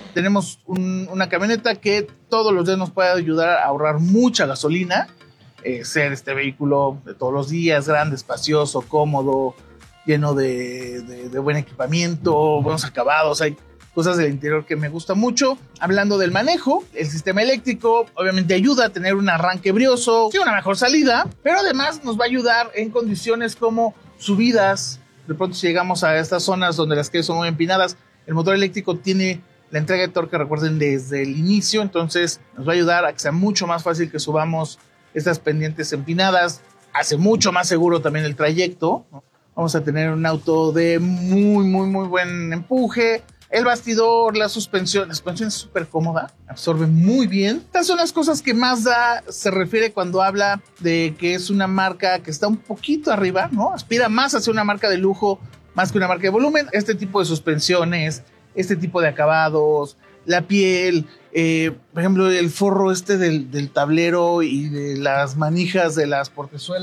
Tenemos una camioneta que todos los días nos puede ayudar a ahorrar mucha gasolina, ser este vehículo de todos los días, grande, espacioso, cómodo, lleno de buen equipamiento, buenos acabados. Hay cosas del interior que me gustan mucho. Hablando del manejo, el sistema eléctrico obviamente ayuda a tener un arranque brioso, sí, una mejor salida, pero además nos va a ayudar en condiciones como subidas. De pronto, si llegamos a estas zonas donde las calles son muy empinadas, el motor eléctrico tiene la entrega de torque, recuerden, desde el inicio, entonces nos va a ayudar a que sea mucho más fácil que subamos estas pendientes empinadas. Hace mucho más seguro también el trayecto, ¿no? Vamos a tener un auto de muy buen empuje. El bastidor, la suspensión es súper cómoda, absorbe muy bien. Estas son las cosas que Mazda se refiere cuando habla de que es una marca que está un poquito arriba, ¿no? Aspira más hacia una marca de lujo, más que una marca de volumen. Este tipo de suspensiones, este tipo de acabados, la piel, por ejemplo, el forro del tablero y de las manijas de las portezuelas.